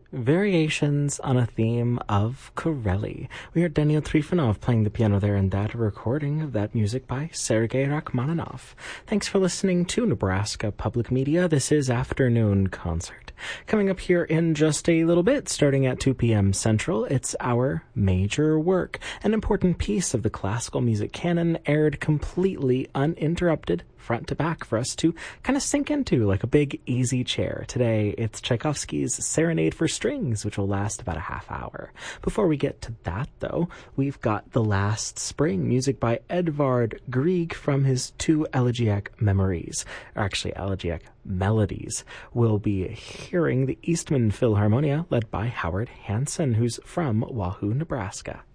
Variations on a theme of Corelli. We heard Daniel Trifonov playing the piano there in that recording of that music by Sergei Rachmaninoff. Thanks for listening to Nebraska Public Media. This is Afternoon Concert. Coming up here in just a little bit, starting at 2 p.m. Central, it's our major work. An important piece of the classical music canon aired completely uninterrupted front to back for us to kind of sink into like a big easy chair. Today, it's Tchaikovsky's Serenade for Strings, which will last about a half hour. Before we get to that, though, we've got The Last Spring, music by Edvard Grieg from his two elegiac memories, or actually elegiac melodies. We'll be hearing the Eastman Philharmonia, led by Howard Hansen, who's from Wahoo, Nebraska.